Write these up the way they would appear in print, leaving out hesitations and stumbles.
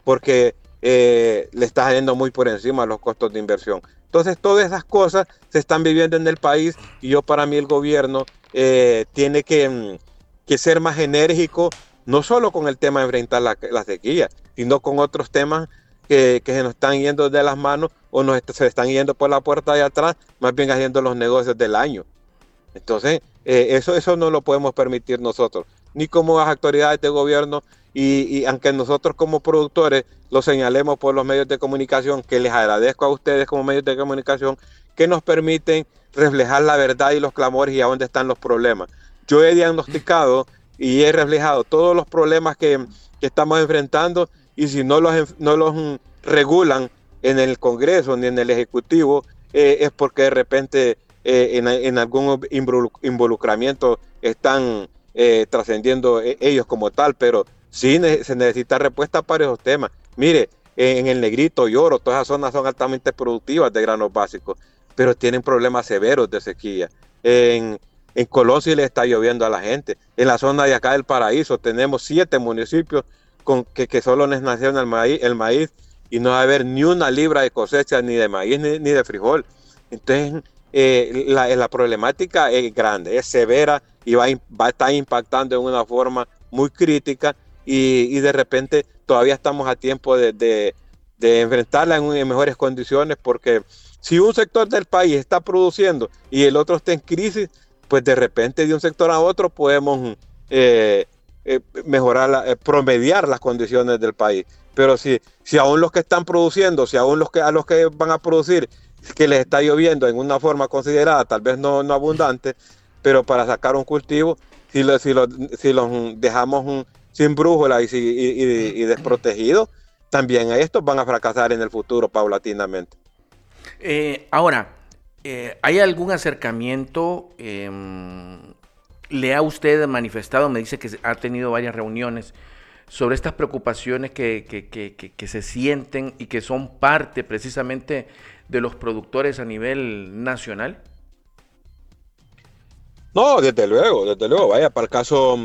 porque le está saliendo muy por encima los costos de inversión. Entonces, todas esas cosas se están viviendo en el país y para mí el gobierno tiene que ser más enérgico, no solo con el tema de enfrentar la sequía, sino con otros temas que se nos están yendo de las manos o se están yendo por la puerta de atrás, más bien haciendo los negocios del año. Entonces, eso no lo podemos permitir nosotros, ni como las autoridades de gobierno, y aunque nosotros como productores lo señalemos por los medios de comunicación, que les agradezco a ustedes como medios de comunicación, que nos permiten reflejar la verdad y los clamores y a dónde están los problemas. Yo he diagnosticado y he reflejado todos los problemas que estamos enfrentando, y si no los regulan en el Congreso ni en el Ejecutivo, es porque de repente en algún involucramiento están trascendiendo ellos como tal, pero sí se necesita respuesta para esos temas. Mire, en el Negrito, Lloro, todas esas zonas son altamente productivas de granos básicos, pero tienen problemas severos de sequía. En Colón sí le está lloviendo a la gente. En la zona de acá del Paraíso tenemos 7 municipios que solo les nacieron el maíz, y no va a haber ni una libra de cosecha ni de maíz ni de frijol. Entonces, la problemática es grande, es severa, y va a estar impactando en una forma muy crítica, y de repente todavía estamos a tiempo de enfrentarla en mejores condiciones, porque si un sector del país está produciendo y el otro está en crisis, pues de repente de un sector a otro podemos mejorar, promediar las condiciones del país. Pero si aún los que están produciendo, si aún a los que van a producir, que les está lloviendo en una forma considerada, tal vez no abundante, pero para sacar un cultivo, si los dejamos sin brújula y desprotegidos, también estos van a fracasar en el futuro paulatinamente. Ahora, ¿hay algún acercamiento? ¿Le ha usted manifestado? Me dice que ha tenido varias reuniones sobre estas preocupaciones que se sienten y que son parte precisamente de los productores a nivel nacional. No, desde luego, vaya, para el caso,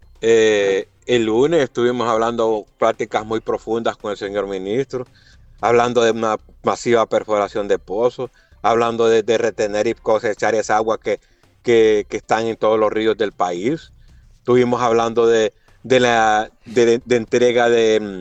el lunes estuvimos hablando prácticas muy profundas con el señor ministro, hablando de una masiva perforación de pozos, hablando de retener y cosechar esa agua que están en todos los ríos del país. Estuvimos hablando de entrega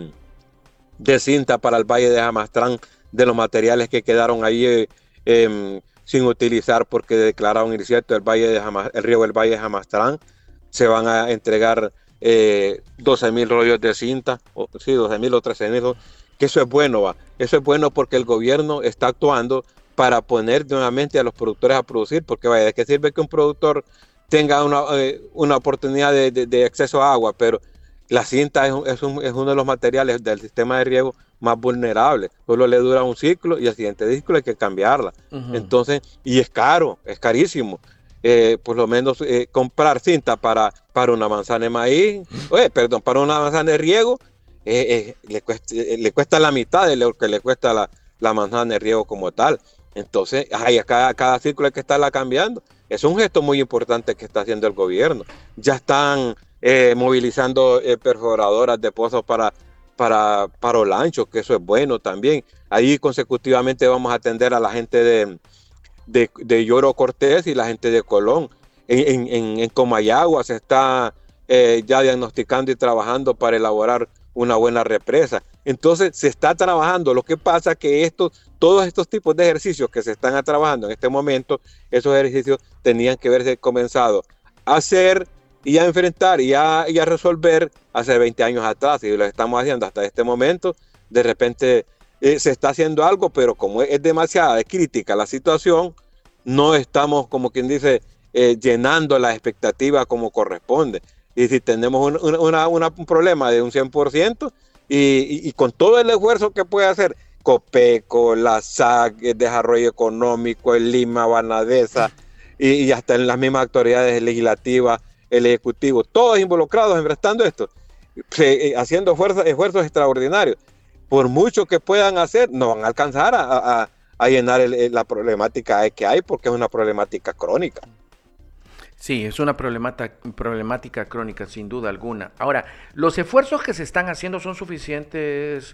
de cinta para el Valle de Jamastrán, de los materiales que quedaron ahí sin utilizar porque declararon incierto el río del Valle de Jamastrán. Se van a entregar 12,000 rollos de cinta, 12,000 o 13,000, que eso es bueno, va. Eso es bueno porque el gobierno está actuando para poner nuevamente a los productores a producir, porque vaya, ¿de qué sirve que un productor tenga una oportunidad de acceso a agua? Pero la cinta es uno de los materiales del sistema de riego más vulnerables. Solo le dura un ciclo y al siguiente ciclo hay que cambiarla. Entonces, y es caro, es carísimo. Por lo menos comprar cinta para una manzana de maíz, para una manzana de riego, le cuesta la mitad de lo que le cuesta la manzana de riego como tal. Entonces, cada ciclo hay que estarla cambiando. Es un gesto muy importante que está haciendo el gobierno. Ya están movilizando perforadoras de pozos para Olancho, que eso es bueno también. Ahí consecutivamente vamos a atender a la gente de Lloro Cortés y la gente de Colón. En Comayagua se está ya diagnosticando y trabajando para elaborar una buena represa. Entonces se está trabajando. Lo que pasa es que todos estos tipos de ejercicios que se están trabajando en este momento, esos ejercicios tenían que haberse comenzado a hacer y a enfrentar y a resolver hace 20 años atrás, y lo estamos haciendo hasta este momento. De repente se está haciendo algo, pero como es demasiada crítica la situación, no estamos, como quien dice, llenando las expectativas como corresponde. Y si tenemos un problema de un 100%, y con todo el esfuerzo que puede hacer Copeco, la SAC, el Desarrollo Económico, el Lima, Banadesa, y hasta en las mismas autoridades legislativas, el Ejecutivo, todos involucrados enfrentando esto, haciendo esfuerzos extraordinarios. Por mucho que puedan hacer, no van a alcanzar a llenar la problemática que hay, porque es una problemática crónica. Sí, es una problemática crónica, sin duda alguna. Ahora, ¿los esfuerzos que se están haciendo son suficientes,